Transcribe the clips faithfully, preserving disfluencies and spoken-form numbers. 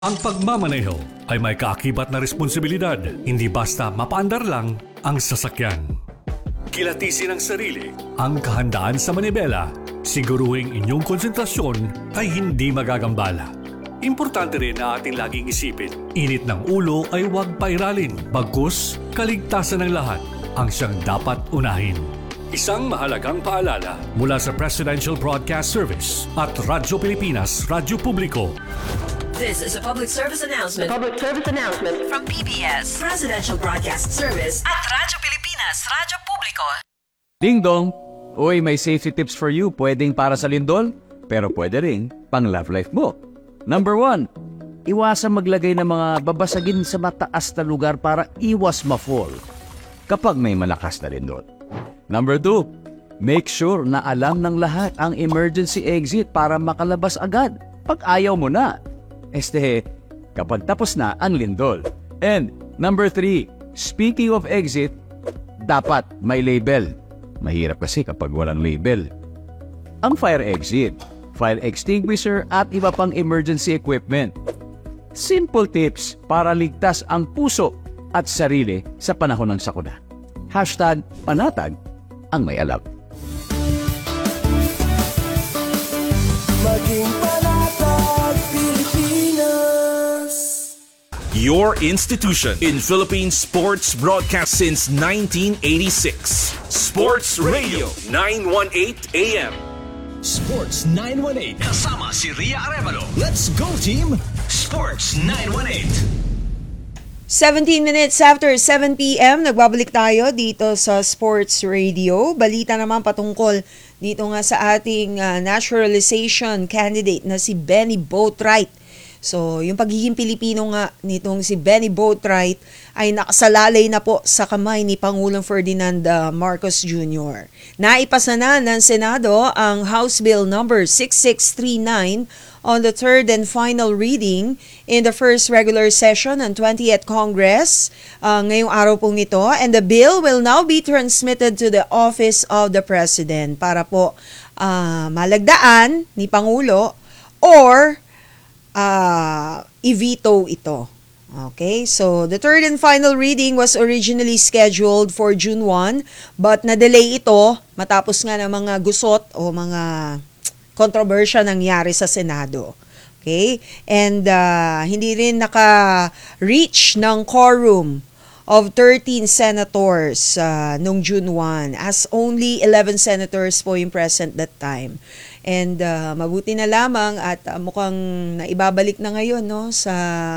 Ang pagmamaneho ay may kaakibat na responsibilidad, hindi basta mapaandar lang ang sasakyan. Kilatisin ang sarili, ang kahandaan sa manibela, siguruhing inyong konsentrasyon ay hindi magagambala. Importante rin na ating laging isipin, init ng ulo ay huwag pairalin, bagkus kaligtasan ng lahat ang siyang dapat unahin. Isang mahalagang paalala mula sa Presidential Broadcast Service at Radyo Pilipinas, Radyo Publiko. This is a public service announcement. Public service announcement From P B S, Presidential Broadcast Service at Radyo Pilipinas, Radyo Publiko. Ding dong! Uy, may safety tips for you. Pwedeng para sa lindol, pero pwede rin pang love life mo. Number one, iwasan maglagay ng mga babasagin sa mataas na lugar para iwas ma-fall kapag may malakas na lindol. Number two, make sure na alam ng lahat ang emergency exit para makalabas agad pag ayaw mo na. Este, kapag tapos na ang lindol. And number three, speaking of exit, dapat may label. Mahirap kasi kapag walang label. Ang fire exit, fire extinguisher at iba pang emergency equipment. Simple tips para ligtas ang puso at sarili sa panahon ng sakuna. Hashtag panatag ang may alam. Maging panatag Pilipinas. Your institution in Philippine sports broadcast since nineteen eighty-six. Sports Radio nine eighteen A M. Sports nine eighteen kasama si Ria Arevalo. Let's go team! Sports nine eighteen. seventeen minutes after seven p.m. nagbabalik tayo dito sa Sports Radio. Balita naman patungkol dito nga sa ating uh, naturalization candidate na si Benny Boatwright. So, yung pagiging Pilipino nga nitong si Benny Boatwright ay nakasalalay na po sa kamay ni Pangulong Ferdinand uh, Marcos Junior Naipasa na ng Senado ang House Bill number sixty-six thirty-nine on the third and final reading in the first regular session ng twentieth Congress uh, ngayong araw pong ito, and the bill will now be transmitted to the Office of the President para po uh, malagdaan ni Pangulo or uh, i-veto ito. Okay, so the third and final reading was originally scheduled for June first, but na-delay ito matapos nga ng mga gusot o mga kontrobersya nangyari sa Senado. Okay? And uh, hindi rin naka-reach ng quorum of thirteen senators uh, noong June first, as only eleven senators po yung present that time. And uh, mabuti na lamang at uh, mukhang naibabalik na ngayon no sa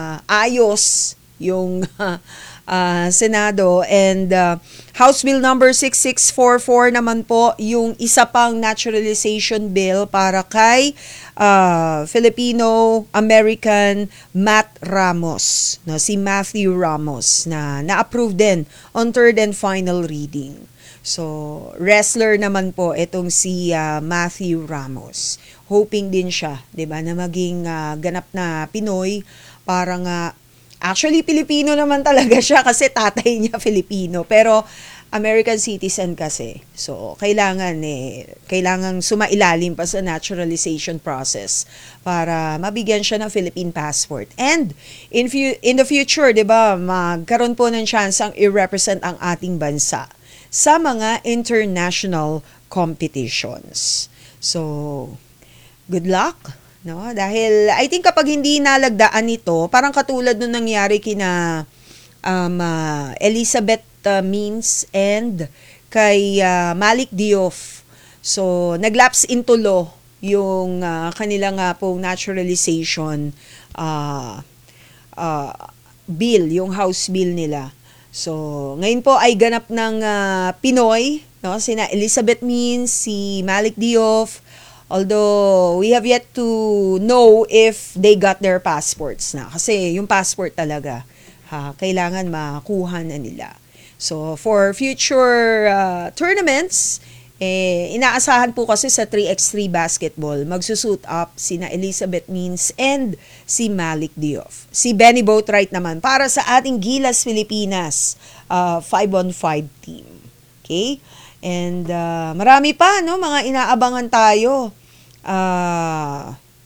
ayos yung uh, uh, Senado, and uh, House Bill number sixty-six forty-four naman po yung isa pang naturalization bill para kay uh, Filipino-American Matt Ramos, no, si Matthew Ramos, na na-approve din on third and final reading. So, wrestler naman po itong si uh, Matthew Ramos. Hoping din siya, 'di ba, na maging uh, ganap na Pinoy, para nga actually Pilipino naman talaga siya kasi tatay niya Filipino, pero American citizen kasi. So, kailangan eh kailangang sumailalim pa sa naturalization process para mabigyan siya ng Philippine passport. And in fu- in the future, 'di ba, magkaroon po ng chance ang i-represent ang ating bansa sa mga international competitions. So, good luck, no? Dahil I think kapag hindi nalagdaan ito, parang katulad nung nangyari kina um, uh, Elizabeth uh, Means and kay uh, Malik Diouf. So, naglaps into law yung uh, kanilang uh, pong naturalization uh, uh, bill, yung House Bill nila. So, ngayon po ay ganap ng uh, Pinoy, no? Sina Elizabeth Means, si Malik Diouf, although we have yet to know if they got their passports na. Kasi yung passport talaga, ha, kailangan makuha na nila. So, for future uh, tournaments, eh, inaasahan po kasi sa three by three basketball, magsusuit up sina Elizabeth Means and si Malik Diouf. Si Benny Boatwright naman para sa ating Gilas Pilipinas uh, five on five team. Okay? And uh, marami pa, no, mga inaabangan tayo. Uh,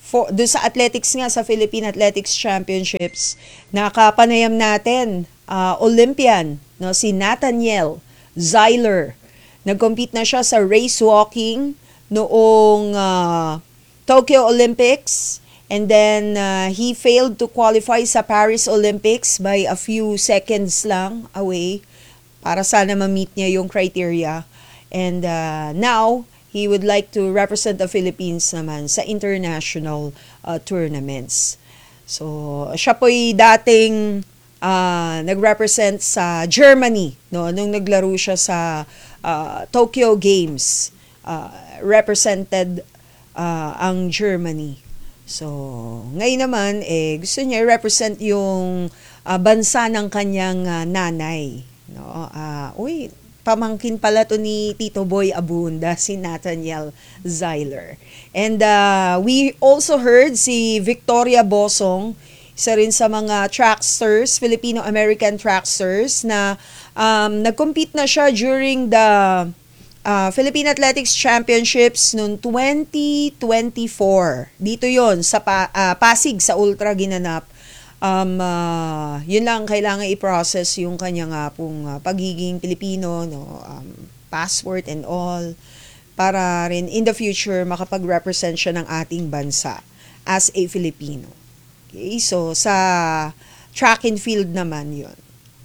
for, doon sa athletics nga, sa Philippine Athletics Championships, nakapanayam natin, uh, Olympian, no, si Nathaniel Zeiler. Nag-compete na siya sa race walking noong uh, Tokyo Olympics. And then, uh, he failed to qualify sa Paris Olympics by a few seconds lang away para sana ma-meet niya yung criteria. And uh, now, he would like to represent the Philippines naman sa international uh, tournaments. So, siya po'y dating uh, nag-represent sa Germany, no? Nung naglaro siya sa uh, Tokyo Games. Uh, represented uh, ang Germany. So, ngayon naman, eh, gusto niya represent yung uh, bansa ng kanyang uh, nanay. No? Uh, uy, pamangkin pala to ni Tito Boy Abunda, si Nathaniel Zeiler. And uh, we also heard si Victoria Bosong, isa rin sa mga tracksters, Filipino-American tracksters, na um, nag-compete na siya during the Uh, Philippine Athletics Championships noong twenty twenty-four. Dito yon sa pa, uh, Pasig, sa Ultra ginanap. Um, uh, yun lang, kailangan i-process yung kanyang uh, pong, uh, pagiging Pilipino, no? um, passport and all, para rin in the future makapag-represent siya ng ating bansa as a Filipino. Okay? So, sa track and field naman yon.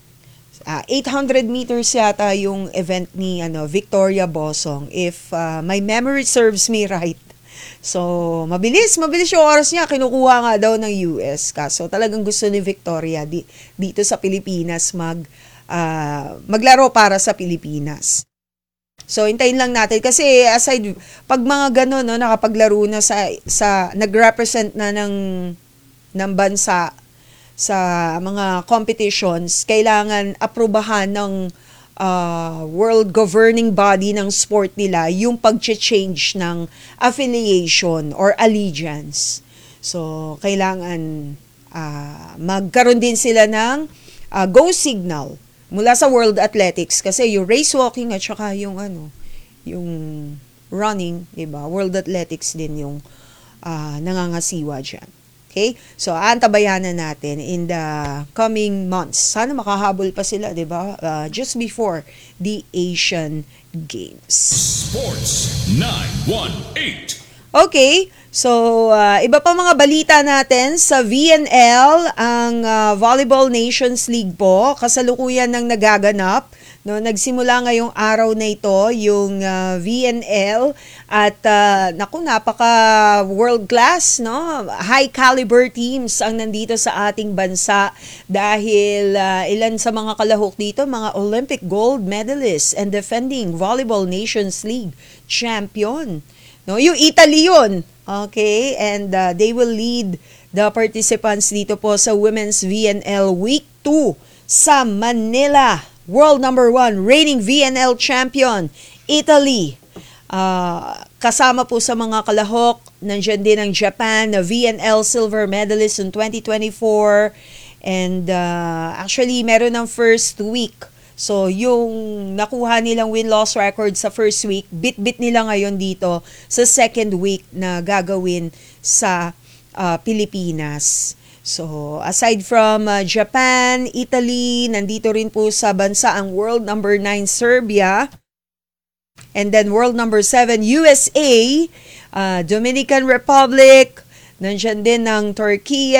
Uh, eight hundred meters yata yung event ni ano Victoria Bosong, if uh, my memory serves me right. So, mabilis, mabilis yung oras niya. Kinukuha nga daw ng U S. Kaso talagang gusto ni Victoria di, dito sa Pilipinas mag, uh, maglaro para sa Pilipinas. So, hintayin lang natin. Kasi aside, pag mga gano'n, no, nakapaglaro na sa, sa nag-represent na ng, ng bansa sa mga competitions, kailangan aprubahan ng uh, world governing body ng sport nila yung pag-change ng affiliation or allegiance. So, kailangan uh, magkaroon din sila ng uh, go signal mula sa World Athletics, kasi yung race walking at saka yung ano, yung running, 'di ba? World Athletics din yung uh, nangangasiwa diyan. Okay? So, antabayanan natin in the coming months. Sana makahabol pa sila, di ba? Uh, just before the Asian Games. Sports nine one eight. Okay. So, uh, iba pa mga balita natin sa V N L, ang uh, Volleyball Nations League po, kasalukuyan ng nagaganap. No, nagsimula ngayong araw na ito yung uh, V N L at uh, naku, napaka world class, no? High caliber teams ang nandito sa ating bansa dahil uh, ilan sa mga kalahok dito, mga Olympic gold medalists and defending Volleyball Nations League champion. No, yung Italy yun. Okay, and uh, they will lead the participants dito po sa Women's V N L Week two sa Manila. World number one, reigning V N L champion, Italy. Uh, kasama po sa mga kalahok, nandiyan din ang Japan, na V N L silver medalist in twenty twenty-four. And uh, actually, meron ng first week. So, yung nakuha nilang win-loss record sa first week, bit-bit nila ngayon dito sa second week na gagawin sa uh, Pilipinas. So, aside from uh, Japan, Italy, nandito rin po sa bansa ang world number nine, Serbia. And then world number seven, U S A, uh, Dominican Republic, nandiyan din ng Turkey,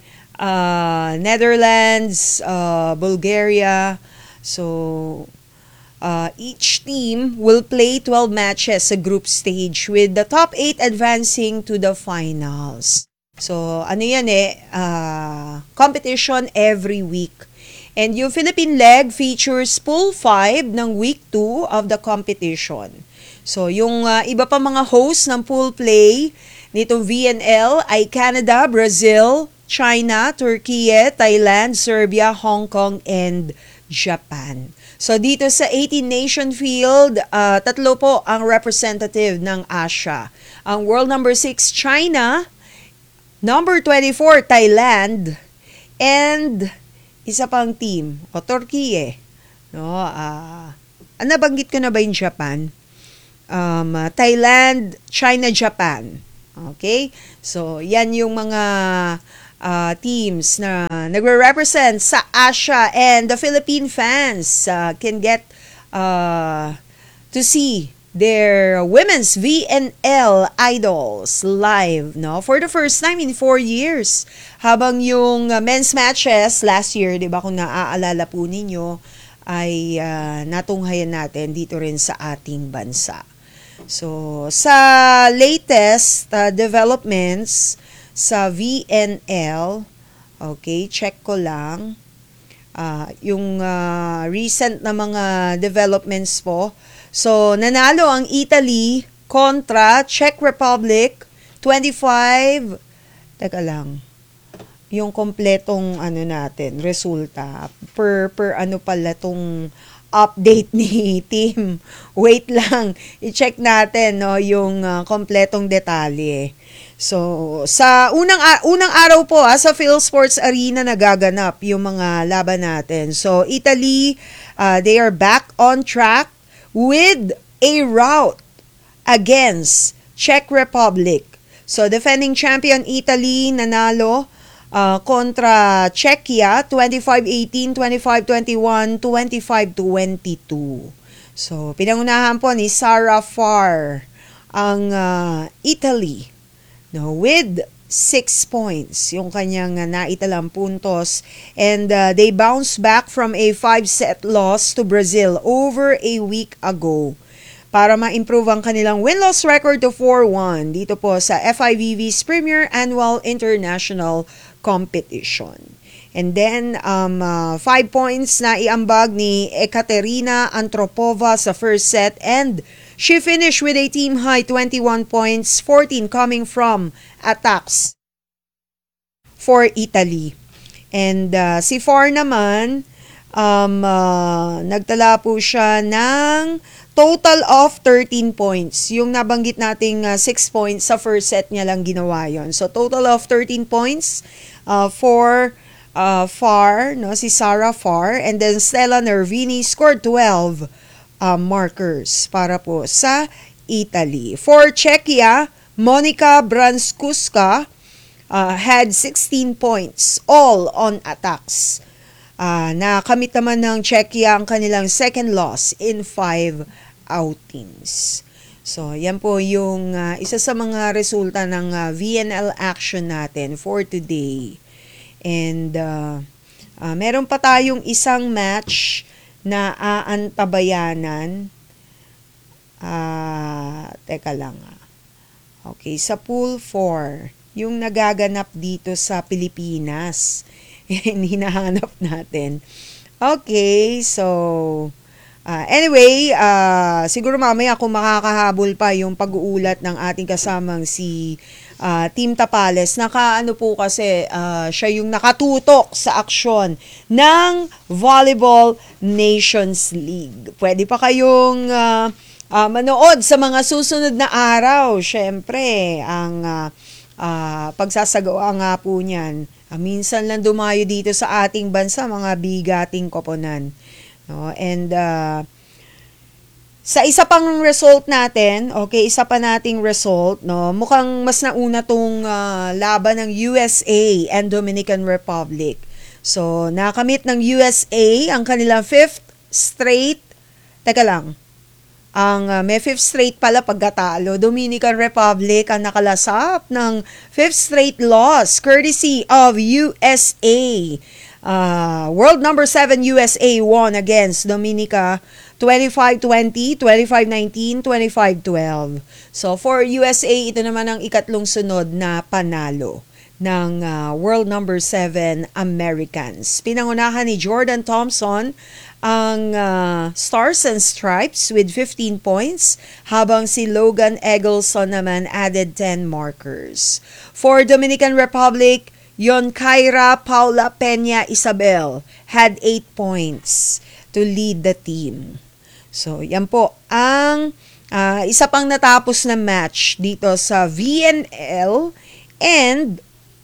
uh, Netherlands, uh, Bulgaria. So, uh, each team will play twelve matches sa group stage with the top eight advancing to the finals. So, ano yan eh, uh, competition every week. And yung Philippine leg features pool five ng week two of the competition. So, yung uh, iba pa mga hosts ng pool play nitong V N L ay Canada, Brazil, China, Turkey, Thailand, Serbia, Hong Kong, and Japan. So, dito sa eighteen nation field, uh, tatlo po ang representative ng Asia. Ang world number six, China, number twenty-four, Thailand, and isa pang team, o Turkey. No, uh, ano, nabanggit ko na ba yung Japan? Um, uh, Thailand, China, Japan. Okay? So, yan yung mga uh, teams na nagre-represent sa Asia, and the Philippine fans uh, can get uh, to see their women's V N L idols live, no? For the first time in four years. Habang yung uh, men's matches last year, 'di ba, kung naaalala po ninyo, ay uh, natunghayan natin dito rin sa ating bansa. So, sa latest uh, developments sa V N L, okay, check ko lang uh, yung uh, recent na mga developments po. So, nanalo ang Italy kontra Czech Republic, twenty-five, teka lang, yung kompletong ano natin, resulta, per, per ano pala tong update ni team. Wait lang, i-check natin, no, yung uh, kompletong detalye. So, sa unang uh, unang araw po ah, sa PhilSports Arena nagaganap yung mga laban natin. So, Italy, uh, they are back on track with a rout against Czech Republic. So, defending champion Italy nanalo uh, kontra Czechia, twenty-five eighteen, twenty-five twenty-one, twenty-five twenty-two. So, pinangunahan po ni Sarah Farr ang uh, Italy, no, with six points yung kanyang uh, naitalang puntos, and uh, they bounced back from a five-set loss to Brazil over a week ago para ma-improve ang kanilang win-loss record to four one dito po sa F I V B's Premier Annual International Competition. And then, um, uh, five points na iambag ni Ekaterina Antropova sa first set, and she finished with a team-high twenty-one points, fourteen coming from attacks for Italy. And uh, si Farr naman, um, uh, nagtala po siya ng total of thirteen points. Yung nabanggit nating uh, six points sa first set niya lang ginawa yon. So total of thirteen points uh, for uh, Farr, no, si Sarah Farr. And then Stella Nervini scored twelve Uh, markers para po sa Italy. For Czechia, Monika Branskuska uh, had sixteen points, all on attacks. Uh, nakamit naman ng Czechia ang kanilang second loss in five outings. So, yan po yung uh, isa sa mga resulta ng uh, V N L action natin for today. And uh, uh, meron pa tayong isang match na aantabayanan. Ah, teka lang. Okay, sa pool four, yung nagaganap dito sa Pilipinas. Hinahanap natin. Okay, so uh, anyway, uh, siguro mamaya kung makakahabol pa yung pag-uulat ng ating kasamang si Uh, Team Tapales, naka ano po kasi uh, siya yung nakatutok sa aksyon ng Volleyball Nations League. Pwede pa kayong uh, uh, manood sa mga susunod na araw. Syempre, ang uh, uh, pagsasagawa nga po niyan. Uh, minsan lang dumayo dito sa ating bansa, mga bigating koponan. No? And uh, sa isa pang result natin, okay, isa pa nating result, no, mukhang mas nauna tong uh, laban ng U S A and Dominican Republic. So, nakamit ng U S A ang kanilang fifth straight, teka lang, ang uh, may fifth straight pala pagkatalo. Dominican Republic ang nakalasap ng fifth straight loss, courtesy of U S A. Uh, world number seven U S A won against Dominica twenty-five twenty, twenty-five nineteen, twenty-five twelve. So for U S A, ito naman ang ikatlong sunod na panalo ng uh, world number seven Americans. Pinangunahan ni Jordan Thompson ang uh, Stars and Stripes with fifteen points, habang si Logan Eggleston naman added ten markers. For Dominican Republic, Yonkaira Paula Peña Isabel had eight points to lead the team. So, yan po ang uh, isa pang natapos na match dito sa V N L, and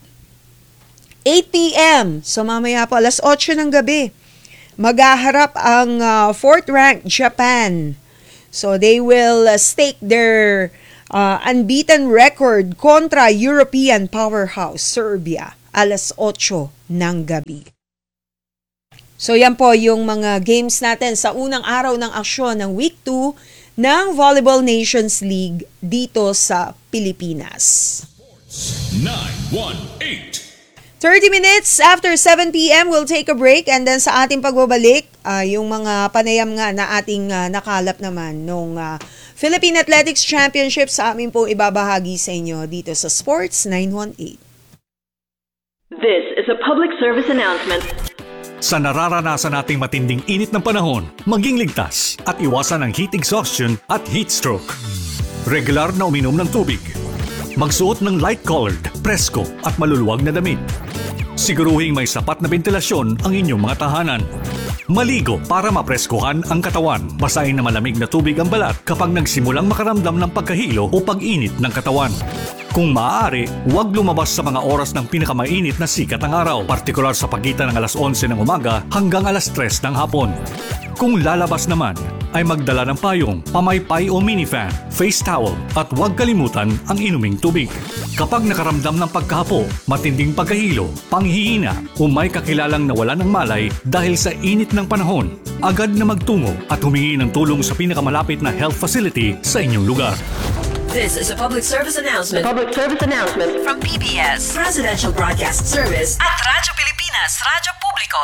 eight p.m. So, mamaya po, alas otso ng gabi, maghaharap ang uh, fourth ranked Japan. So, they will uh, stake their uh, unbeaten record kontra European powerhouse Serbia, alas otso ng gabi. So yan po yung mga games natin sa unang araw ng aksyon ng Week two ng Volleyball Nations League dito sa Pilipinas. nine one eight. thirty minutes after seven p.m. we'll take a break, and then sa ating pagbabalik, uh, yung mga panayam nga na ating uh, nakalap naman nung uh, Philippine Athletics Championship sa amin po ibabahagi sa inyo dito sa Sports nine one eight. This is a public service announcement. Sa nararanasan nating matinding init ng panahon, maging ligtas at iwasan ang heat exhaustion at heat stroke. Regular na uminom ng tubig. Magsuot ng light-colored, presko at maluluwag na damit. Siguruhing may sapat na ventilasyon ang inyong mga tahanan. Maligo para mapreskuhan ang katawan. Basahin na malamig na tubig ang balat kapag nagsimulang makaramdam ng pagkahilo o pag-init ng katawan. Kung maaari, huwag lumabas sa mga oras ng pinakamainit na sikat ng araw, partikular sa pagitan ng alas onse ng umaga hanggang alas tres ng hapon. Kung lalabas naman, ay magdala ng payong, pamaypay o minifan, face towel at huwag kalimutan ang inuming tubig. Kapag nakaramdam ng pagkahapo, matinding pagkahilo, panghihina o may kakilalang nawala ng malay dahil sa init ng panahon, agad na magtungo at humingi ng tulong sa pinakamalapit na health facility sa inyong lugar. This is a public service announcement. Public service announcement from P B S Presidential Broadcast Service at Radyo Pilipinas, Radyo Publiko.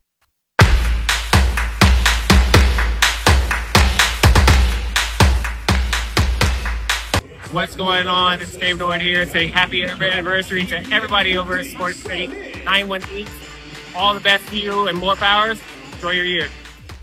What's going on? It's Dave Nolan here saying happy anniversary to everybody over at Sports nine one eight. All the best to you and more powers. Enjoy your year.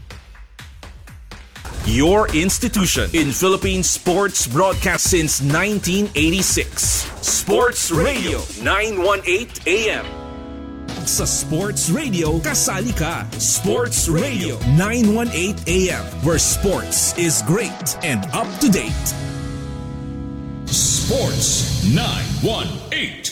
Your institution in Philippine sports broadcast since nineteen eighty-six. Sports Radio nine one eight A M. Sa Sports Radio, kasali ka. Sports Radio nine one eight A M, where sports is great and up to date. Sports nine one eight.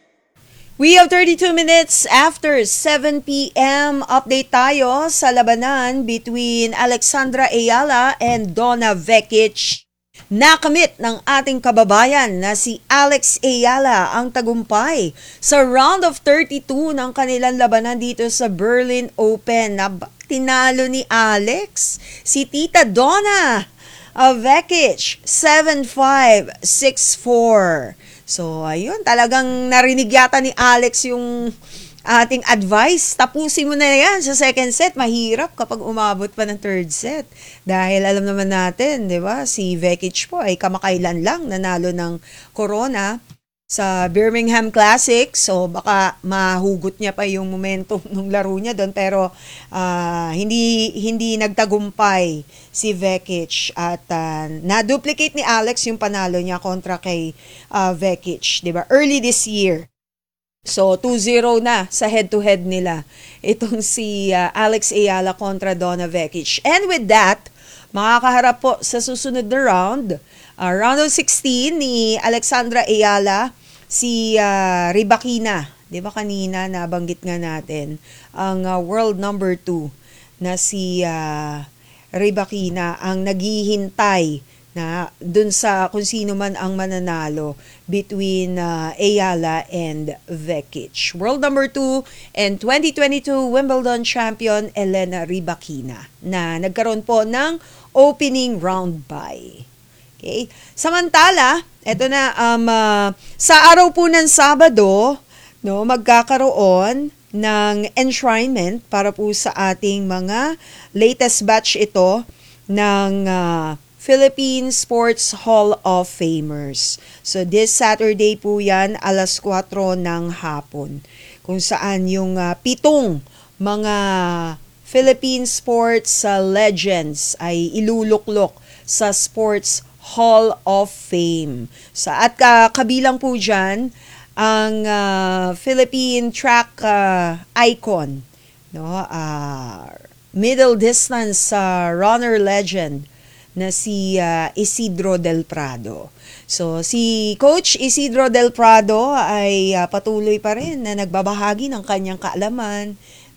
We have thirty-two minutes after seven p.m. Update tayo sa labanan between Alexandra Ayala and Donna Vekic. Nakamit ng ating kababayan na si Alex Ayala ang tagumpay sa round of thirty-two ng kanilang labanan dito sa Berlin Open. Tinalo ni Alex si Tita Donna Vekic seven five, six four. So, ayun, talagang narinig yata ni Alex yung ating advice. Tapusin mo na yan sa second set. Mahirap kapag umabot pa ng third set. Dahil alam naman natin, di ba, si Vekic po ay kamakailan lang nanalo ng Corona sa Birmingham Classic. So, baka mahugot niya pa yung momentum ng laro niya doon. Pero, uh, hindi, hindi nagtagumpay si Vekic. At uh, na-duplicate ni Alex yung panalo niya kontra kay uh, Vekic. Diba? Early this year. So, two zero na sa head-to-head nila. Itong si uh, Alex Ayala kontra Donna Vekic. And with that, makakaharap po sa susunod na round. Uh, round of sixteen ni Alexandra Ayala, si uh, Rybakina. Di ba kanina nabanggit nga natin ang uh, world number two na si uh, Rybakina ang naghihintay na dun sa kung sino man ang mananalo between uh, Ayala and Vekic. World number two and twenty twenty-two Wimbledon champion Elena Rybakina na nagkaroon po ng opening round bye. Okay. Samantala, eto na um uh, sa araw po ng Sabado, no, magkakaroon ng enshrinement para po sa ating mga latest batch ito ng uh, Philippine Sports Hall of Famers. So this Saturday po 'yan, alas kwatro ng hapon. Kung saan yung uh, pitong mga Philippine sports uh, legends ay iluluklok sa Sports Hall of Fame. So, at uh, kabilang po dyan ang uh, Philippine track uh, icon, no? Uh, middle distance uh, runner legend na si uh, Isidro Del Prado. So, si Coach Isidro Del Prado ay uh, patuloy pa rin na nagbabahagi ng kanyang kaalaman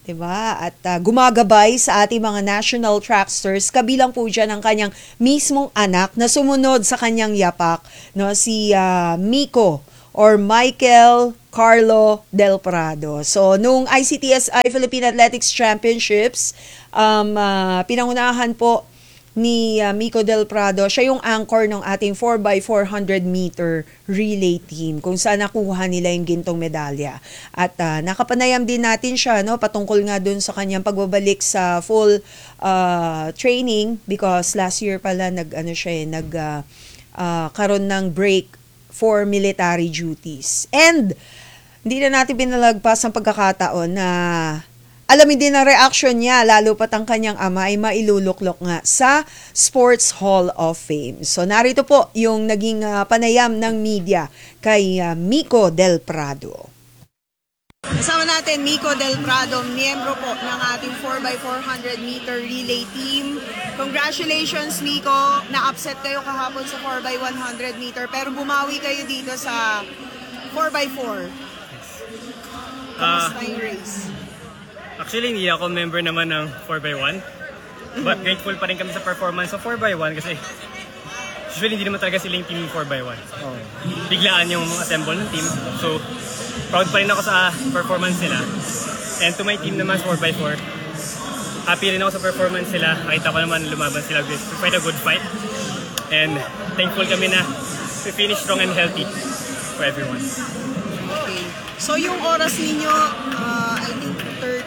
Diba? At uh, gumagabay sa ating mga national tracksters, kabilang po dyan ang kanyang mismong anak na sumunod sa kanyang yapak, no? Si uh, Miko or Michael Carlo Del Prado. So, nung I C T S I Philippine Athletics Championships, um, uh, pinangunahan po ni uh, Miko Del Prado, siya yung anchor ng ating four by four hundred meter relay team kung saan nakuha nila yung gintong medalya. At uh, nakapanayam din natin siya, no, patungkol nga dun sa kanyang pagbabalik sa full uh, training because last year pala nag ano siya eh, nag uh, uh, karon ng break for military duties. And hindi na natin pinalagpas ang pagkakataon na alamin din ang reaction niya, lalo pat ang kanyang ama ay mailuluklok nga sa Sports Hall of Fame. So narito po yung naging uh, panayam ng media kay uh, Miko Del Prado. Kasama natin Miko Del Prado, miyembro po ng ating four by four hundred meter relay team. Congratulations Miko, na-upset kayo kahapon sa four by one hundred meter pero bumawi kayo dito sa four by four. Kamusta yung race? Actually, hindi ako member naman ng four by one. But grateful pa rin kami sa performance sa four by one kasi usually hindi naman talaga sila yung team four by one. Oh. Biglaan yung assemble ng team. So, proud pa rin ako sa performance nila. And to my team naman, four by four, happy rin ako sa performance nila. Nakita ko naman lumaban sila with quite a good fight. And thankful kami na we finish strong and healthy for everyone. Okay. So, yung oras ninyo, uh, I think thirty,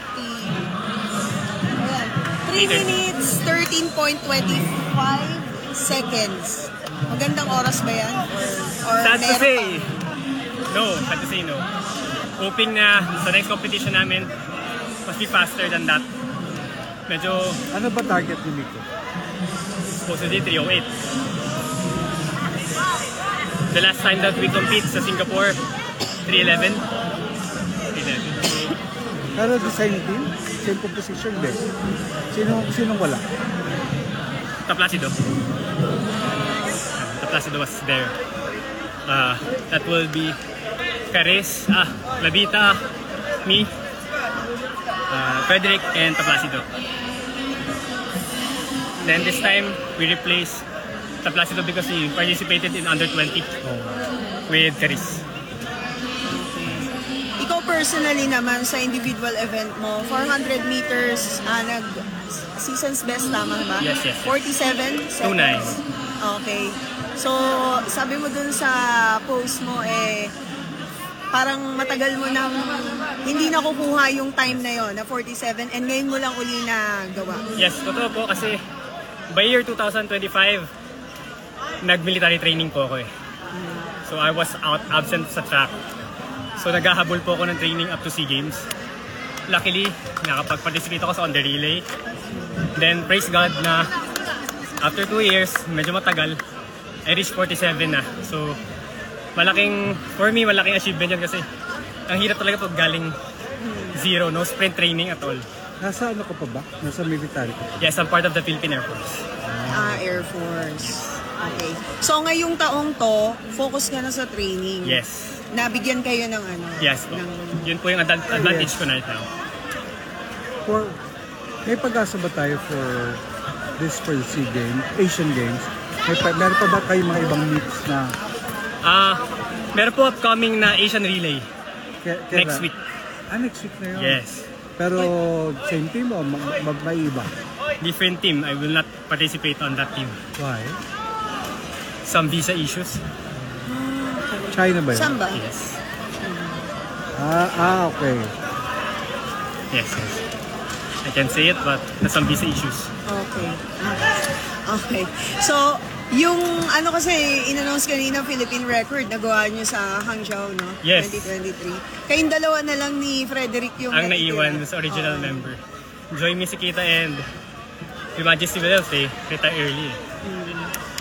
three minutes, thirteen point two five seconds. Magandang oras ba yan? Or, or sad to say, pa? no. Sad to say no. Hoping na sa next competition namin, must be faster than that. Medyo... Ano ba target ni Miko? Supposedly three oh eight. The last time that we compete sa Singapore, three eleven. three eleven. Pero the same team? Same composition din? Sino, sinong wala? Taplacido. Taplacido was there. Uh, that will be Caris, ah, Labita, me, uh, Frederick, and Taplacido. Then this time, we replaced Taplacido because he participated in under twenty oh. with Caris. Ikaw personally naman sa individual event mo, four hundred meters, uh, nag season's best, tama ba? Yes, yes. yes. forty-seven seconds? two nine. Okay. So, sabi mo dun sa post mo, eh, parang matagal mo nang hindi nakukuha yung time na yon na forty-seven and ngayon mo lang uli na gawa. Yes, totoo po kasi by year two thousand twenty-five, nag-military training po ako eh. So, I was out absent sa track. So naghahabol po ako ng training up to SEA Games. Luckily, nakapag-participate ako sa on the relay. Then praise God na after two years, medyo matagal, I reached forty-seven na. So malaking, for me, malaking achievement yun kasi ang hirap talaga pag galing zero, no sprint training at all. Nasa ano ka pa ba? Nasa military ka pa? Yes, I'm part of the Philippine Air Force. Ah, Air Force. Okay. So ngayong taong to, focus ka na sa training. Yes. Nabigyan kayo ng ano? Yes po. Ng... Yun po yung ad- advantage ko na right now. For, may pag-asa ba tayo for this for the SEA Games, Asian Games? May pa, meron pa ba kayo mga ibang meets na? Ah, uh, meron po upcoming na Asian Relay. Kaya, kaya next na, week. Ah, next week na yun? Yes. Pero same team o mag, mag, may iba? Different team. I will not participate on that team. Why? Some visa issues. China ba yun? Saan ba? Yes. Ah, ah, okay. Yes, yes. I can say it, but there's some visa issues. Okay. Okay. So, yung ano kasi, in-announce kanina Philippine record, nagawa nyo sa Hangzhou, no? Yes. twenty twenty-three. Kayong dalawa na lang ni Frederick yung ang natitira. naiwan sa original Oh. member. Joy Misikita and Your Majesty Vilels, they retire early. Mm.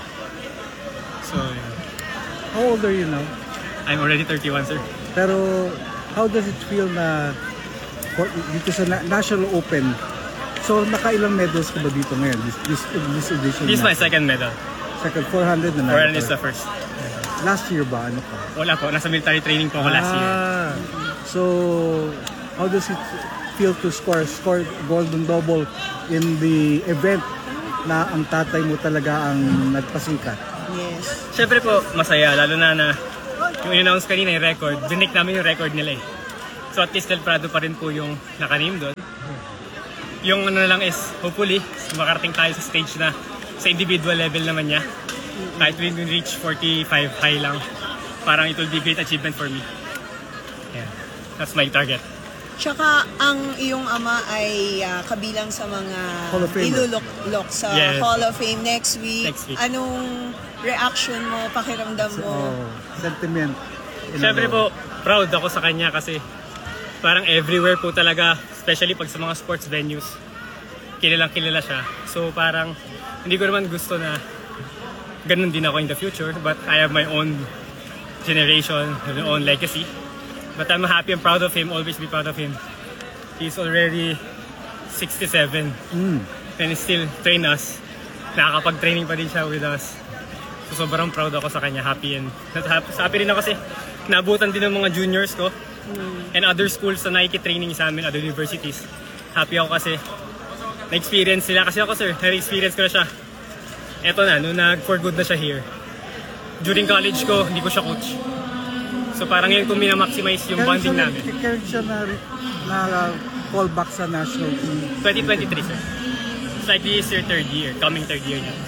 So, yeah. How old are you now? I'm already thirty-one, sir. Pero how does it feel na for, dito sa na, National Open? So nakailang medals ka ba dito ngayon? This this, this edition. This is na? my second medal. Second, four hundred na four hundred is the first. Last year ba? Ano ka? Wala po. Nasa military training po ako last year. Ah, so how does it feel to score, score golden double in the event na ang tatay mo talaga ang nagpasikat? Yes. Siyempre po, masaya. Lalo na na yung in-announce kanina yung record. Dinik namin yung record nila eh. So at least Del Prado pa rin po yung naka-name doon. Yung ano lang is, hopefully, makarating tayo sa stage na sa individual level naman niya. Kahit we can reach forty-five high lang. Parang it will be great achievement for me. Yeah. That's my target. Tsaka ang iyong ama ay uh, kabilang sa mga Hall of Famer. ilulok sa Yes. Hall of Fame next week. Next week. Anong reaction mo, pakiramdam mo? Oh, sentiment. Siyempre po, proud ako sa kanya kasi parang everywhere po talaga, especially pag sa mga sports venues, kilalang kilala siya. So parang hindi ko naman gusto na ganun din ako in the future, but I have my own generation, my own legacy. But I'm happy and proud of him, always be proud of him. He's already sixty-seven Mm. and he still train us. Nakakapag-training pa din siya with us. So sobrang proud ako sa kanya, happy and happy rin ako kasi naabutan din ng mga juniors ko and other schools na nakikitraining sa amin, other universities. Happy ako kasi na-experience sila. Kasi ako sir, na-experience ko na siya. Eto na, nung nag-for good na siya here. During college ko, hindi ko siya coach. So parang ngayon ko minamaximize yung bonding namin. Kaya siya na, na call back sa national team. twenty twenty-three sir. It's like this year, third year, coming third year niya.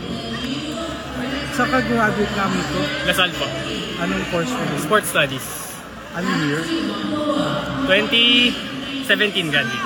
Sa ka-graduate namin ito, Lasal po. anong course mo? Sports Studies. Anong year? twenty seventeen graduate.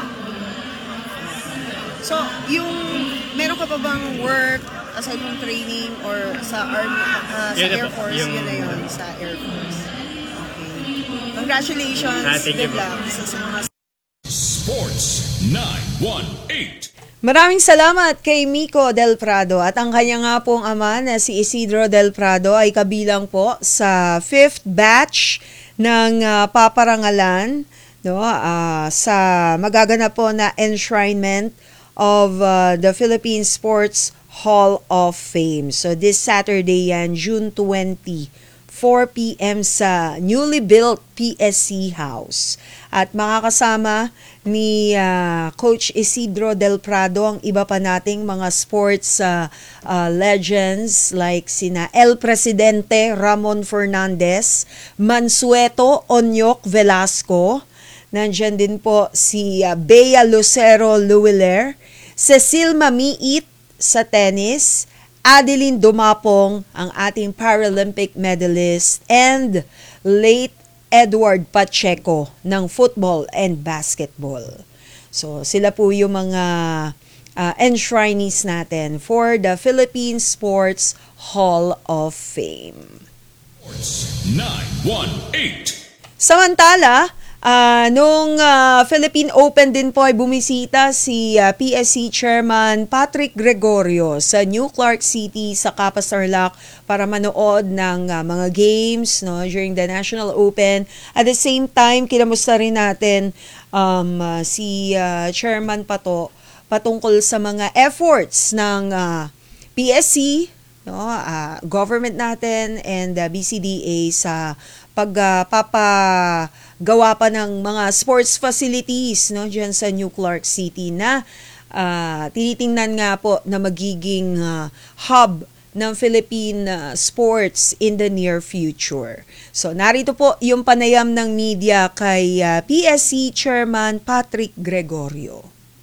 So, yung meron ka pa bang work aside from training or sa army, uh, sa Yun na Air po, Force? yung- Yun na yun, sa Air Force. Okay. Congratulations. Ah, thank you Good po. luck sa sa mga Sports nine one eight. Maraming salamat kay Miko Del Prado at ang kanya nga pong ama na si Isidro Del Prado ay kabilang po sa fifth batch ng uh, paparangalan no uh, sa magaganap po na enshrinement of uh, the Philippine Sports Hall of Fame. So this Saturday yan, June twentieth, four p.m. sa newly built P S C House. At makakasama ni uh, Coach Isidro Del Prado ang iba pa nating mga sports uh, uh, legends like sina El Presidente Ramon Fernandez, Mansueto Onyok Velasco, nandyan din po si uh, Bea Lucero Luwiller, Cecil Mamiit sa tennis, Adeline Dumapong, ang ating Paralympic medalist, and late Edward Pacheco ng football and basketball. So sila po yung mga uh, enshrinees natin for the Philippine Sports Hall of Fame. Sports nine one eight. Samantala, Uh, nung uh, Philippine Open din po ay bumisita si uh, P S C Chairman Patrick Gregorio sa New Clark City sa Capas Tarlac para manood ng uh, mga games no, during the National Open. At the same time, kinamusta rin natin um, uh, si uh, Chairman Pato patungkol sa mga efforts ng uh, P S C, no, uh, government natin, and uh, B C D A sa pagpapagawa uh, pa ng mga sports facilities no diyan sa New Clark City na uh, tinitingnan nga po na magiging uh, hub ng Philippine uh, sports in the near future. So narito po yung panayam ng media kay uh, P S C Chairman Patrick Gregorio.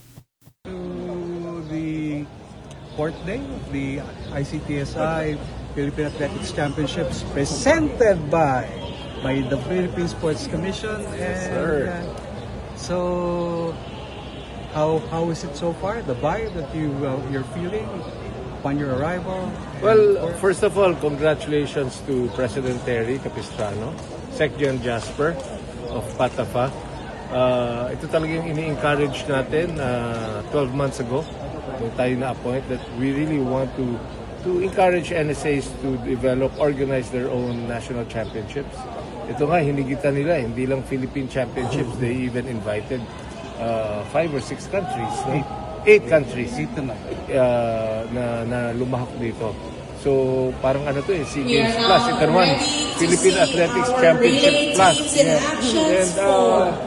To the fourth day of the I C T S I Philippine Athletics Championships presented by by the Philippine Sports Commission. And uh, so how how is it so far, the vibe that you uh, you're feeling upon your arrival? Well, first of all, congratulations to President Terry Capistrano, Secretary Jasper of Patafa. Uh, ito talagang ini-encourage natin uh, twelve months ago nung tayo na-appoint that we really want to to encourage N S As to develop, organize their own national championships. Ito nga, hinigitan nila, hindi lang Philippine Championships, they even invited uh, five or six countries, no? eight, eight countries uh, na, na lumahak dito. So, parang ano to eh, SEA Games Plus, ito naman, Philippine Athletics Championship Plus. Yeah. And uh,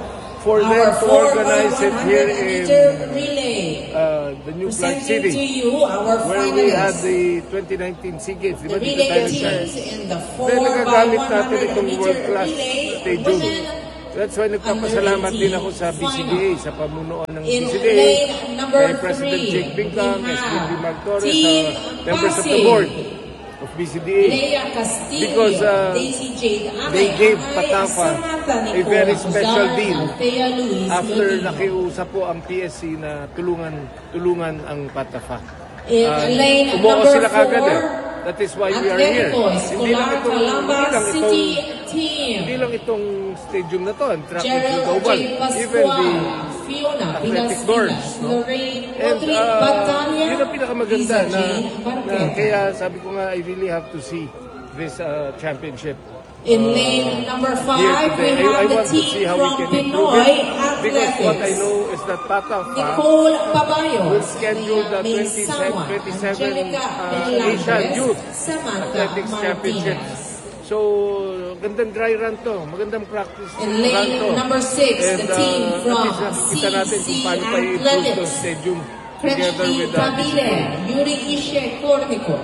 for them Our to four organize by it here one hundred in meter relay. uh, the new Clark Presenting City, to you our where we had finalists. the twenty nineteen SEA Games. Di The ba dito relay tayo teams nag- in the Then four by nagagamit one natin hundred itong meter world-class relay stadium. women That's why nagpapasalamat din ako sa B C D A, sa pamunuan ng in B C D A, lane number kay President three. Jake Bingkang, We S V P have Mark Torres, Team uh, members of the Pasig, board of B C D A. Leia Castillo, Because uh, Daisy Jade Anay, they gave Anay, Patafa Samantha a Nicola very special Cusar, deal Althea Luis after Medina. nakiusap po ang P S C na tulungan tulungan ang Patafa. In Uh, lane umuo number sila kagad four, eh. That is why we are here. Atletico Hindi lang Escolar itong, hindi Calamba lang itong, City Team. hindi lang itong stadium na to, ang track and Gerald field oval. J. Even Pascual, the Fiona athletic Pilastinas, doors, no? Lorraine And Rodrigue uh, Batania, yun ang pinakamaganda Lisa na, Jane na Marquez. kaya sabi ko nga I really have to see this uh, championship. In uh, lane number here five, we today. I, I have the want to see team how we from can improve Pinoy it. Because what I Athletics. know is that Patafa Nicole Pabayos, will schedule the May Sawa, twenty-seven Angelica uh, Velasquez, Asian Youth Samantha Athletics Championship. Martinez. So, gandang dry run to. Magandang practice In run lane to. number six, And, the team uh, from at least nakikita natin kung paano pa i-improve C C the stadium together Kreshki with the Tabile, Yuri Ishe Cornico,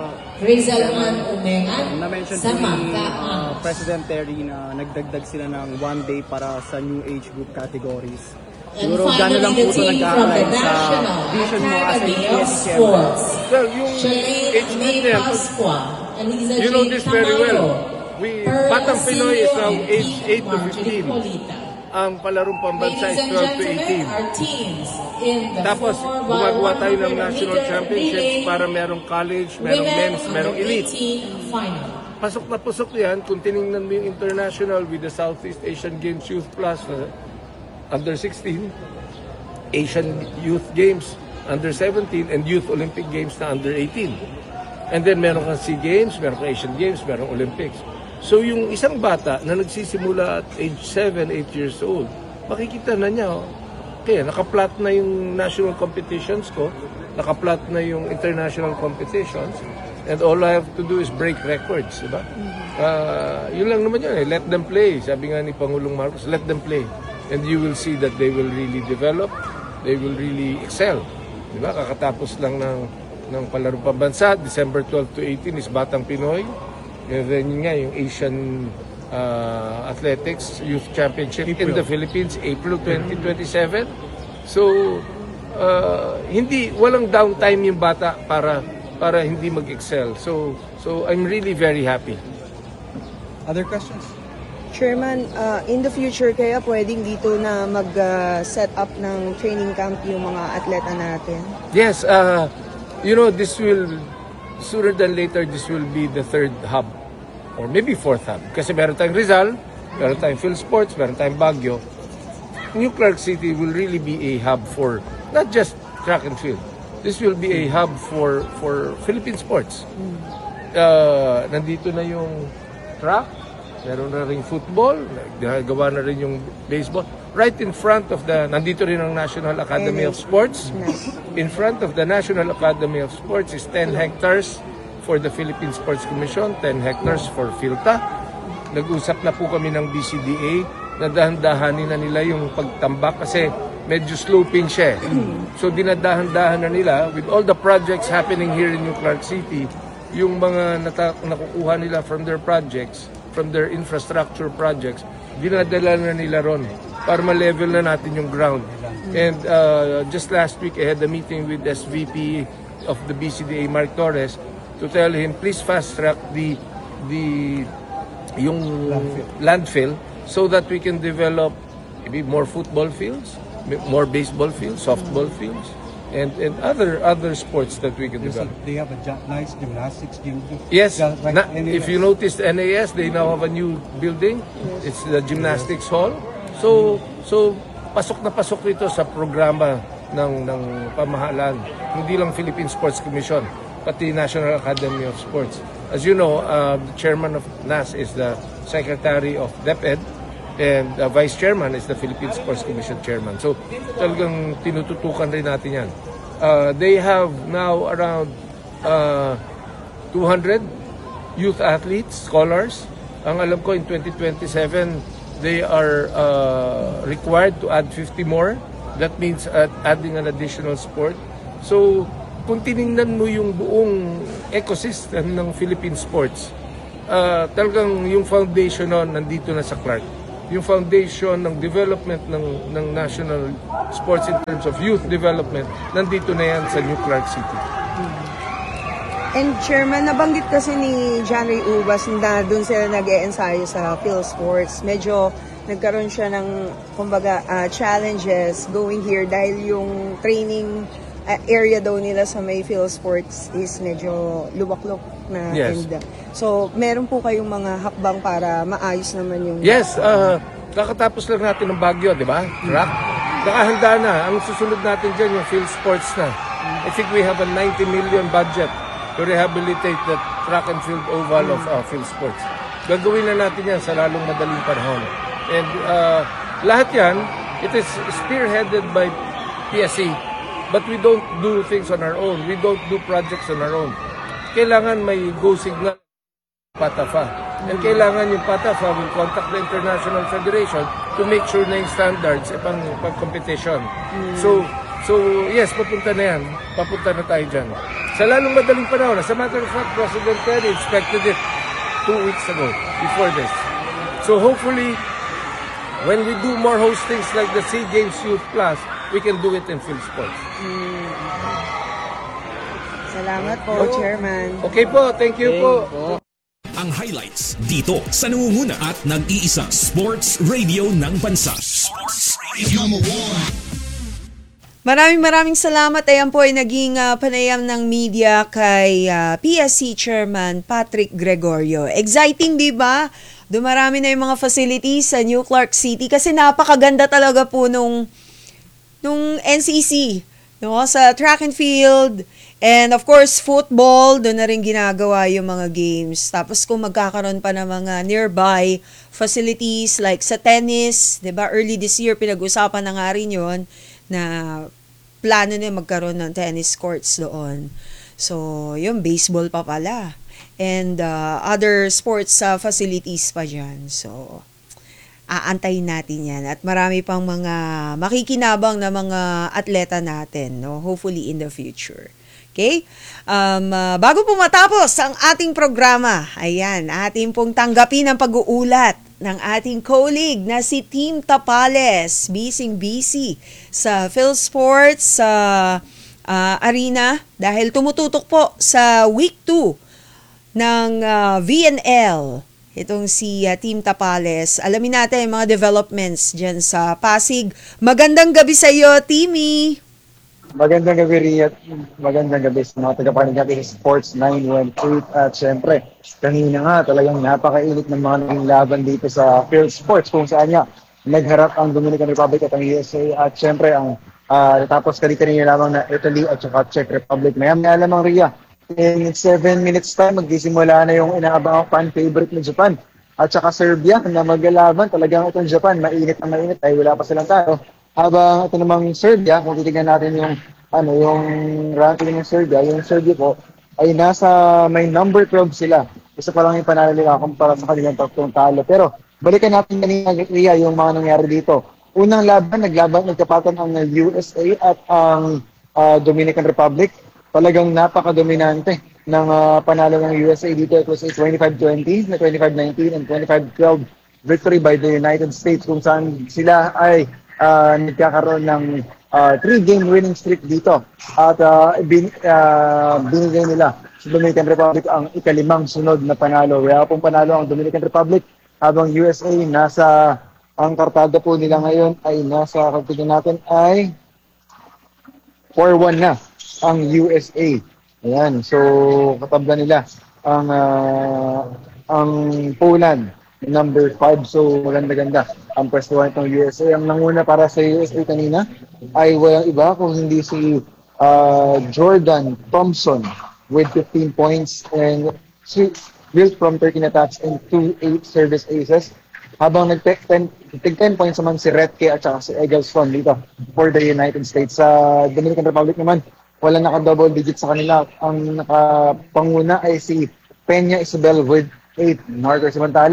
Rizal Man Umengan, Na-mention po ni Samantha uh, Angas. President Terry na nagdagdag sila ng one day para sa new age group categories. And Siguro gano'n finally, lang the po ito team from the nag-aalign sa National vision mo as a Academy P of S C Sports. Well, yung Shalane age May group niya, Pascua, Eliza you know Jane this very Tamayo, well. We, Pearl Batang Pinoy is Asilio, now and age Team eight to Marjorie fifteen. Polita. Ang palarong pambansa Ladies is and twelve to gentlemen, eighteen. our teams in the Tapos, four by gumagawa tayo ng one hundred national meter championship relay, para merong college, merong women men's, merong under elite. eighteen final. Pasok na pasok yan kung tinignan mo yung international with the Southeast Asian Games Youth Plus uh, under sixteen, Asian Youth Games under seventeen, and Youth Olympic Games na under eighteen. And then meron kang SEA Games, meron kang Asian Games, meron Olympics. So yung isang bata na nagsisimula at age seven, eight years old, makikita na niya, oh, kaya naka-plot na yung national competitions ko, naka-plot na yung international competitions, and all I have to do is break records, di ba? Uh, yun lang naman yun eh, let them play. Sabi nga ni Pangulong Marcos, let them play. And you will see that they will really develop, they will really excel. Di ba? Kakatapos lang ng, ng palarong pambansa, December twelve to eighteen is Batang Pinoy. And then yun nga, yung Asian uh, Athletics Youth Championship April. in the Philippines, April twenty twenty-seven. So, uh, hindi, walang downtime yung bata para para hindi mag-excel. So, so I'm really very happy. Other questions? Chairman, uh, in the future kaya pwedeng dito na mag-set up ng training camp yung mga atleta natin? Yes, uh, you know, this will, sooner than later, this will be the third hub or maybe fourth hub. Kasi meron tayong Rizal, meron tayong Phil Sports, meron tayong Baguio. New Clark City will really be a hub for not just track and field. This will be a hub for for Philippine sports. Uh, nandito na yung track, meron na rin football, gawa na rin yung baseball. Right in front of the, nandito rin ang National Academy of Sports. In front of the National Academy of Sports is ten hectares for the Philippine Sports Commission, ten hectares for PhilTA. Nag-usap na po kami ng B C D A na dahan-dahanin na nila yung pagtambak kasi medyo sloping siya. So dinadahan-dahan na nila with all the projects happening here in New Clark City, yung mga nata- nakukuha nila from their projects, from their infrastructure projects, dinadala na nila ron para ma-level na natin yung ground. And uh, just last week, I had a meeting with S V P of the B C D A, Mark Torres, to tell him, please fast-track the, the, yung landfill. landfill so that we can develop maybe more football fields, more baseball fields, softball fields, and, and other other sports that we can There's develop. a, they have a ja- nice gymnastics gym. Yes, Ja- like na, N A S. if you noticed N A S, they now have a new building. It's the gymnastics hall. So, so pasok na pasok ito sa programa ng ng pamahalaan, hindi lang Philippine Sports Commission, pati National Academy of Sports. As you know, uh, the chairman of N A S is the secretary of DepEd, and uh, vice chairman is the Philippine Sports Commission chairman. So talagang tinututukan rin natin yan. Uh, they have now around uh, two hundred youth athletes, scholars. Ang alam ko in twenty twenty-seven, they are uh, required to add fifty more. That means uh, adding an additional sport. So, kung tinignan mo yung buong ecosystem ng Philippine sports, uh, talagang yung foundation nun nandito na sa Clark. Yung foundation ng development ng, ng national sports in terms of youth development, nandito na yan sa New Clark City. And Chairman, nabanggit kasi ni John Ray Ubas na doon sila nag-e-ensayo sa PhilSports. Medyo nagkaroon siya ng, kumbaga, uh, challenges going here dahil yung training uh, area daw nila sa may PhilSports is medyo luwak-luk na. Yes. And, uh, so, meron po kayong mga hakbang para maayos naman yung... Yes, uh, kakatapos lang natin ng Baguio, di ba? Track. Nakahanda na. Ang susunod natin dyan yung PhilSports na. I think we have a ninety million budget to rehabilitate the track and field oval of uh, PhilSports. Gagawin na natin yan sa lalong madaling panahon. And uh, lahat yan, it is spearheaded by P S A. But we don't do things on our own. We don't do projects on our own. Kailangan may go signal PATAFA. And kailangan yung PATAFA will contact the International Federation to make sure na yung standards e pang, pang competition. So, so yes, papunta na yan. Papunta na tayo dyan. Sa lalong madaling panahon, as a matter of fact, President Terry expected it two weeks ago, before this. So hopefully, when we do more hostings like the SEA Games Youth Plus, we can do it in PhilSports. Hmm. Salamat po, Chairman. Okay po, thank you po. Ang highlights dito sa nangunguna at nag-iisa Sports Radio ng Bansa. Sports Radio number one. Maraming maraming salamat. Ayan po ay naging uh, panayam ng media kay uh, P S C Chairman Patrick Gregorio. Exciting, di ba? Dumarami na yung mga facilities sa New Clark City kasi napakaganda talaga po nung, nung N C C. No? Sa track and field and of course football, doon na rin ginagawa yung mga games. Tapos kung magkakaroon pa ng mga nearby facilities like sa tennis, di ba? Early this year, pinag-usapan na nga rin yun na plano na magkaroon ng tennis courts doon. So, yung baseball pa pala. And uh, other sports uh, facilities pa dyan. So, aantayin natin yan. At marami pang mga makikinabang na mga atleta natin, no? Hopefully in the future. Okay? Um, uh, bago po matapos ang ating programa, ayan, ating pong tanggapin ang pag-uulat ng ating colleague na si Team Tapales, busy-busy sa PhilSports sa uh, arena dahil tumututok po sa week two ng uh, V N L. Itong si uh, Team Tapales. Alamin natin ang mga developments dyan sa Pasig. Magandang gabi sa iyo, Timmy! Magandang gabi, Ria. Magandang gabi sa mga tagapanig natin sa Sports nine one eight. At syempre, kanina nga talagang napakainit ng mga naging laban dito sa PhilSports kung saan nga nagharap ang Dominican Republic at ang U S A. At syempre, ang uh, tapos kanina lamang na Italy at saka Czech Republic. Maya maya lamang, Ria. In seven minutes time, magsisimula na yung inaabang fan favorite ng Japan. At saka Serbia na maglalaban. Talagang itong Japan, mainit na mainit ay wala pa silang talo. Habang ito namang Serbia, kung titignan natin yung ano yung ranking ng Serbia, yung Serbia po ay nasa may number twelve sila. Isa pa lang yung panalo nila kumpara sa kanilang tatlong talo. Pero balikan natin kanina yung mga nangyari dito. Unang laban, naglaban, nagkapatan ang U S A at ang uh, Dominican Republic. Talagang napaka-dominante ng uh, panalo ng U S A dito. It was a twenty-five twenty, na twenty-five nineteen and twenty-five twelve victory by the United States kung saan sila ay Uh, nagkakaroon ng uh, three-game winning streak dito at uh, bin, uh, binigay nila sa Dominican Republic ang ikalimang sunod na panalo. Kaya pong panalo ang Dominican Republic habang U S A nasa, ang kartada po nila ngayon ay nasa, kagtigin natin ay four one na ang U S A. Ayan, so katabla nila ang uh, ang Poland number five, so maganda-ganda ang pwestuhan itong U S A. Ang nanguna para sa U S A kanina ay walang iba kung hindi si uh, Jordan Thompson with fifteen points and built from thirteen attacks and two eight service aces. Habang nag-take ten points naman si Retke at saka si Eggleston dito for the United States. Sa Dominican Republic naman, wala naka-double digit sa kanila. Ang nakapanguna ay si Peña Isabel with eight markers. Samantala,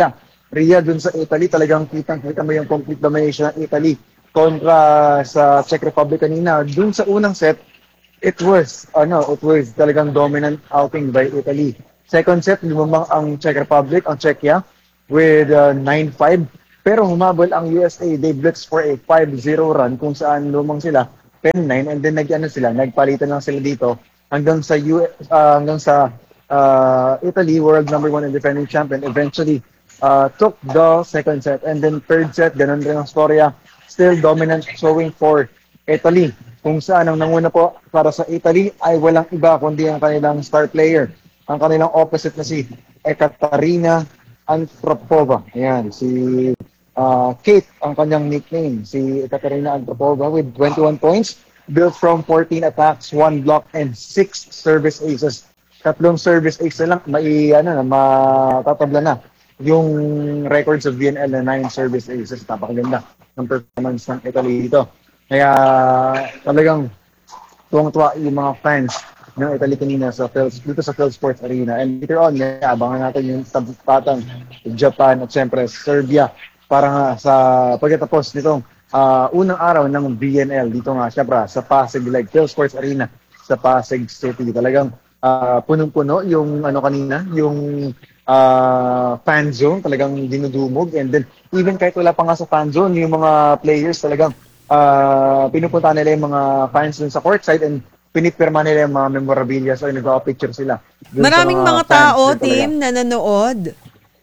Ria, dun sa Italy, talagang kitang-kita mo yung complete domination ng Italy kontra sa Czech Republic kanina. Dun sa unang set, it was, ano, it was talagang dominant outing by Italy. Second set, lumamang ang Czech Republic, ang Czechia, with uh, nine five. Pero humabol ang U S A. They blitzed for a five zero run kung saan lumang sila ten nine, and then nag-ano sila, nagpalitan lang sila dito hanggang sa U S, uh, hanggang sa uh, Italy, world number one and defending champion, eventually uh, took the second set. And then third set, ganun rin ang storya. Still dominant showing for Italy. Kung saan ang nanguna po para sa Italy ay walang iba kundi ang kanilang star player. Ang kanilang opposite na si Ekaterina Antropova. Ayan, si uh, Kate ang kanyang nickname. Si Ekaterina Antropova with twenty-one points, built from fourteen attacks, one block, and six service aces. Tatlong service aces na lang, may, ano, na, matatabla na yung records of V N L na nine service aces. Napakaganda ng performance ng Italy dito. Kaya talagang tuwang-tuwa yung mga fans ng Italy kanina sa Phil, dito sa Phil Sports Arena. And later on, yeah, abangan natin yung tampatang Japan at siyempre Serbia para nga sa pagkatapos nitong uh, unang araw ng V N L dito nga siyempre sa Pasig, like Phil Sports Arena sa Pasig City. Talagang uh, punong-puno yung ano kanina, yung uh, fan zone, talagang dinudumog. And then even kahit wala pa nga sa fan zone, yung mga players talagang uh, pinupunta nila yung mga fans dun sa courtside and pinipirma nila yung mga memorabilia, so nag-picture sila. Maraming mga, mga tao, team, na nanood.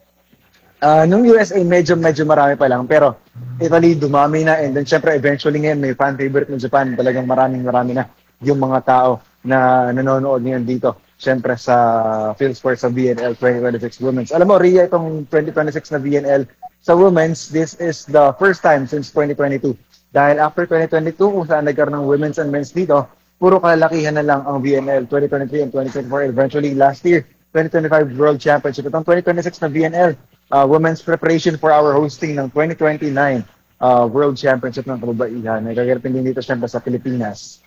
Uh, nung U S A, medyo medyo marami pa lang. Pero Italy, dumami na. And then, syempre, eventually ngayon, may fan favorite ng Japan. Talagang maraming marami na yung mga tao na nanonood ngayon dito. Syempre, sa PhilSports sa V N L twenty twenty-six Women's. Alam mo, Ria, itong twenty twenty-six na V N L sa Women's, this is the first time since twenty twenty-two. Dahil after twenty twenty-two, kung saan nagkaroon ng Women's and Men's dito, puro kalalakihan na lang ang V N L twenty twenty-three and twenty twenty-four. Eventually, last year, twenty twenty-five World Championship. Itong twenty twenty-six na V N L, uh, women's preparation for our hosting ng twenty twenty-nine uh, World Championship ng kababaihan. Nagkagarapin din dito siyempre sa Pilipinas.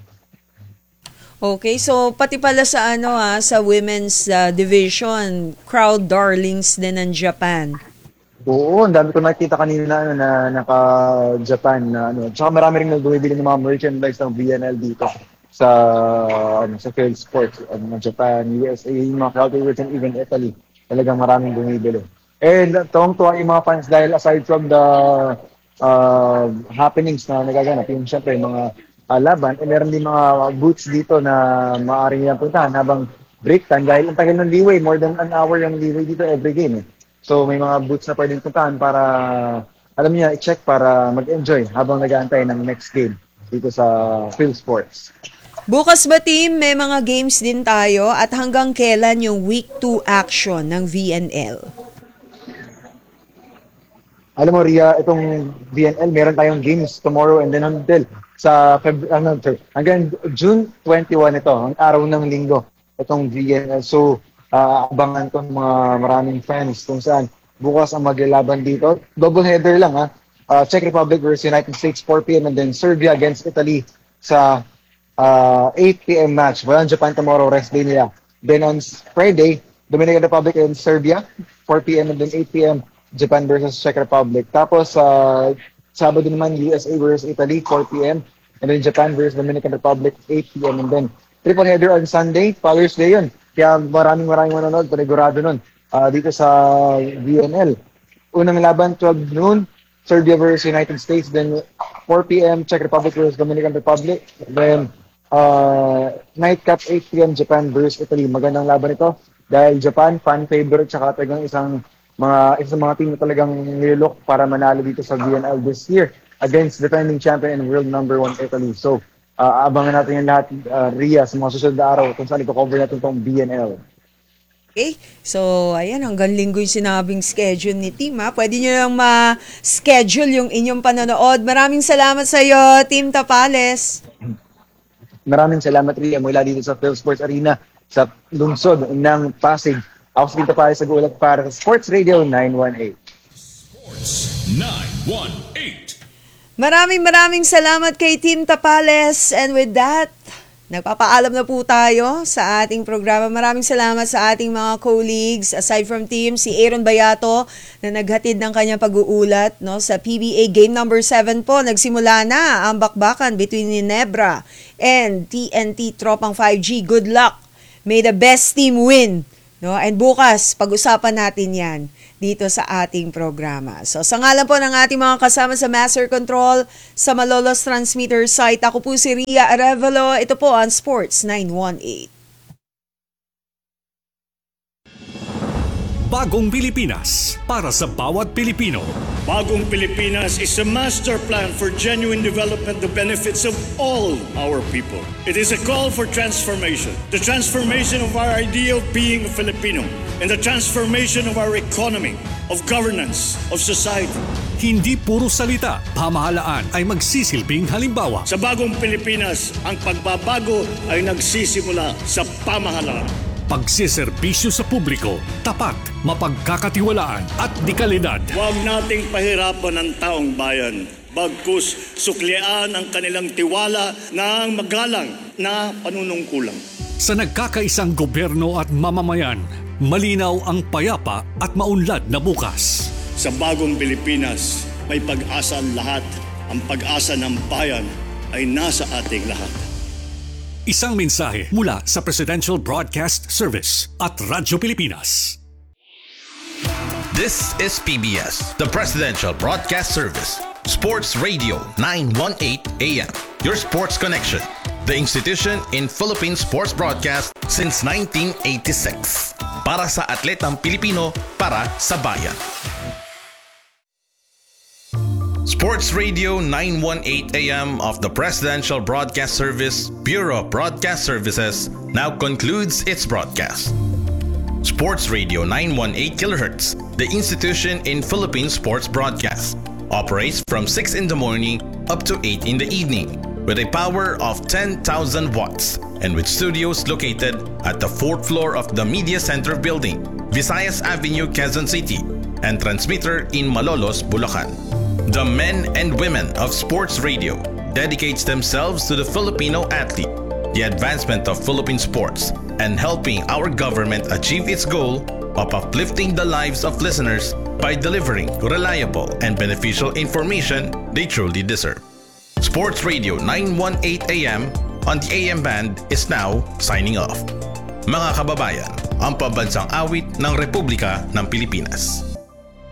Okay, so pati pala sa ano ha, sa women's uh, division, crowd darlings din ng Japan. Oo, ang dami ko nakita kanina na, ano, na naka-Japan na ano. Tsaka marami rin nagbumibili ng mga merchandise ng V N L dito sa ano, sa Phil Sports, ano, Japan, U S A, yung mga crowd favorites, and even Italy. Talagang maraming bumibili. And tuwang-tuwa yung mga fans dahil aside from the uh, happenings na nagaganap, yung syempre mga uh, laban, eh, meron din mga booths dito na maaari nilang puntahan habang break time dahil ang tagal ng leeway, more than an hour yung leeway dito every game eh. So may mga booths na pwedeng puntahan para, alam niya, i-check para mag-enjoy habang nag-aantay ng next game dito sa Phil Sports. Bukas ba, team, may mga games din tayo at hanggang kailan yung week two action ng V N L? Alam mo, Ria, itong V N L, meron tayong games tomorrow and then until sa Feb- ano, hanggang June twenty-first ito, ang araw ng linggo, itong V N L. So, Uh, abangan itong mga maraming fans kung saan bukas ang maglalaban dito. Double header lang ha. Uh, Czech Republic versus United States four p.m. and then Serbia against Italy sa uh, eight p.m. match. Walang Japan tomorrow, rest day nila. Then on Friday, Dominican Republic and Serbia, four p.m. and then eight p.m. Japan versus Czech Republic. Tapos uh, Sabado naman U S A versus Italy, four p.m. and then Japan versus Dominican Republic, eight p.m. and then triple header on Sunday, Father's Day yun. Kaya maraming maraming manonood, panigurado nun, uh, dito sa V N L. Unang laban, twelve noon, Serbia versus United States, then four p.m. Czech Republic versus Dominican Republic, then uh, nightcap, eight p.m. Japan versus Italy. Magandang laban ito dahil Japan, fan favorite, tsaka talagang isang mga, isang mga team na talagang nililok para manalo dito sa V N L this year against defending champion and world number one Italy. So, Uh, abangan natin yung lahat, uh, Ria, sa mga susunod na araw kung saan i-cover natin itong V N L. Okay, so ayan, hanggang linggo yung sinabing schedule ni Team ha. Pwede nyo lang ma-schedule yung inyong panonood. Maraming salamat sa iyo, Team Tapales. Maraming salamat, Ria, mula dito sa Phil Sports Arena sa lungsod ng Pasig. Ako sa Team Tapales sa gulat para sa Sports Radio nine one eight. Sports nine one eight. Maraming maraming salamat kay Team Tapales. And with that, Nagpapaalam na po tayo sa ating programa. Maraming salamat sa ating mga colleagues. Aside from team, si Aaron Bayato na naghatid ng kanyang pag-uulat, no, sa P B A Game number seven po. Nagsimula na ang bakbakan between Ginebra and T N T Tropang five G. Good luck. May the best team win. No? And bukas, pag-usapan natin yan dito sa ating programa. So, sa ngalan po ng ating mga kasama sa Master Control, sa Malolos Transmitter site, ako po si Ria Arevalo. Ito po ang Sports nine one eight. Bagong Pilipinas para sa bawat Pilipino. Bagong Pilipinas is a master plan for genuine development the benefits of all our people. It is a call for transformation. The transformation of our idea of being a Filipino and the transformation of our economy, of governance, of society. Hindi puro salita, pamahalaan ay magsisilbing halimbawa. Sa Bagong Pilipinas, ang pagbabago ay nagsisimula sa pamahalaan. Pagsiservisyo sa publiko, tapat, mapagkakatiwalaan at dekalidad. Huwag nating pahirapan ang taong bayan. Bagkus suklian ang kanilang tiwala ng magalang na panunungkulan. Sa nagkakaisang gobyerno at mamamayan, malinaw ang payapa at maunlad na bukas. Sa Bagong Pilipinas, may pag-asa ang lahat. Ang pag-asa ng bayan ay nasa ating lahat. Isang mensahe mula sa Presidential Broadcast Service at Radyo Pilipinas. This is P B S, the Presidential Broadcast Service. Sports Radio nine one eight A M. Your sports connection. The institution in Philippine sports broadcast since nineteen eighty-six. Para sa atletang Pilipino, para sa bayan. Sports Radio nine one eight A M of the Presidential Broadcast Service, Bureau of Broadcast Services, now concludes its broadcast. Sports Radio nine one eight kilohertz, the institution in Philippine sports broadcast, operates from six in the morning up to eight in the evening with a power of ten thousand watts and with studios located at the fourth floor of the Media Center building, Visayas Avenue, Quezon City, and transmitter in Malolos, Bulacan. The men and women of sports radio dedicates themselves to the Filipino athlete, the advancement of Philippine sports, and helping our government achieve its goal of uplifting the lives of listeners by delivering reliable and beneficial information they truly deserve. Sports Radio nine one eight A M on the A M band is now signing off. Mga kababayan, ang pambansang awit ng Republika ng Pilipinas.